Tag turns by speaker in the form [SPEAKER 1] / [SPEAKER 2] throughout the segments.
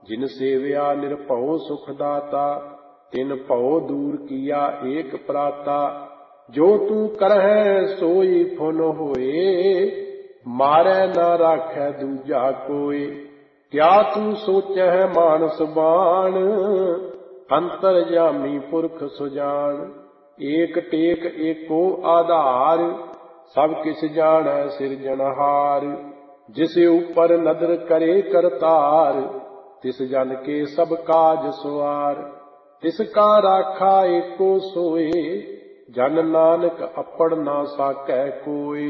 [SPEAKER 1] जिन सेव्या निर्भौ सुख दाता, तिन भौ दूर किया एक प्राता। जो तू करਹਿ सोई फुन होए, मारै न राखै दूजा कोय। क्या तू सोचਹਿ मानस बाण, अंतरजामी पुरख सुजान। एक टेक एको आधार, सब किस जाणै सिरजनहार। जिस ऊपर नदर करे करतार, तिस जन के सब काज सुआर। तिसका राखा एको सोए, जन नानक अपड़ ना साकै कोय।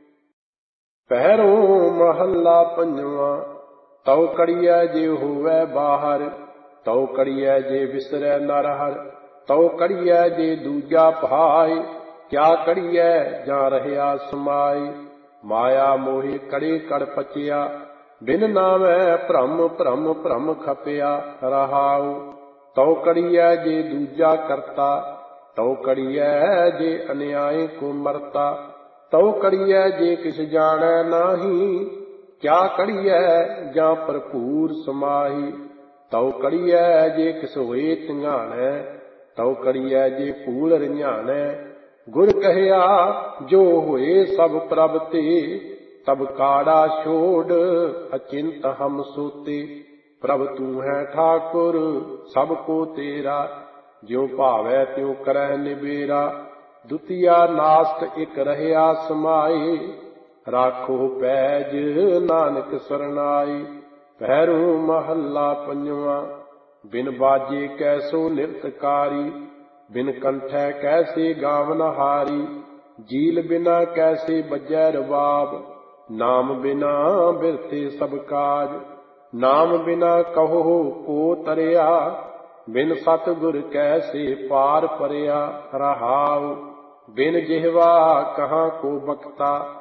[SPEAKER 1] ਪਹਿਰੋਂ ਮਹੱਲਾ ਪੰਜਵਾਂ। ਤਉ ਕੜੀਐ ਜੇ ਹੋਵੈ ਬਾਹਰ, ਤਉ ਕੜੀਐ ਜੇ ਵਿਸਰੈ ਨਰ ਹਰਿ। ਤਉ ਕੜੀਐ ਜੇ ਦੂਜਾ ਭਾਇ, ਕਿਆ ਕੜੀਐ ਜਾਂ ਰਹਿਆ ਸਮਾਇ। ਮਾਇਆ ਮੋਹਿ ਕੜੇ ਕੜ ਪਚਿਆ, ਬਿਨ ਨਾਵੈ ਭ੍ਰਮ ਭ੍ਰਮ ਭ੍ਰਮ ਖਪਿਆ ਰਹਾਉ। ਤਉ ਕੜੀਐ ਜੇ ਦੂਜਾ ਕਰਤਾ, ਤਉ ਕੜੀਐ ਜੇ ਅਨਿਆਏ ਕੋ ਮਰਤਾ। ਤਉ ਕੜੀਐ ਜੇ ਕਿਸ ਜਾਣੈ ਨਾਹੀ, ਕਿਆ ਕੜੀਐ ਜਾਂ ਭਰਪੂਰ ਸਮਾਹੀ। ਤਉ ਕੜੀਐ ਜੇ ਕਿਸ ਹੋਏ ਧਿਆਣੈ, ਤਉ ਕੜੀਐ ਜੇ ਭੂਲ ਰੰਝਾਣੈ। ਗੁਰ ਕਹਿਆ ਜੋ ਹੋਏ ਸਭ ਪ੍ਰਭ ਤੇ, ਤਬ ਕਾੜਾ ਛੋੜ ਅਚਿੰਤ ਹਮ ਸੋਤੇ। ਪ੍ਰਭ ਤੂੰ ਹੈ ਠਾਕੁਰ ਸਭ ਕੋ ਤੇਰਾ, ਜਿਉ ਭਾਵੈ ਤਿਉ ਕਰਹਿ ਨਿਬੇਰਾ। ਦੁਤੀਆ ਨਾਸਤ ਇਕ ਰਹਿਆ ਸਮਾਏ, ਰਾਖੋ ਪੈਜ ਨਾਨਕ ਸਰਨਾਈ। ਪਹਿਰੋਂ ਮਹੱਲਾ ਪੰਜਵਾਂ। ਬਿਨ ਬਾਜੇ ਕੈਸੋ ਨਿਰਤਕਾਰੀ, ਬਿਨ ਕੰਠੈ ਕੈਸੇ ਗਾਵਨਹਾਰੀ। ਜੀਲ ਬਿਨਾ ਕੈਸੇ ਬੱਜੈ ਰਬਾਬ, ਨਾਮ ਬਿਨਾ ਬਿਰਥੇ ਸਭ ਕਾਜ। ਨਾਮ ਬਿਨਾ ਕਹੋ ਕੋ ਤਰਿਆ, ਬਿਨ ਸਤਿਗੁਰ ਕੈਸੇ ਪਾਰ ਪਰਿਆ ਰਹਾਉ। ਬਿਨ ਜਿਹਵਾ ਕਹਾਂ ਕੋ ਬਖਤਾ,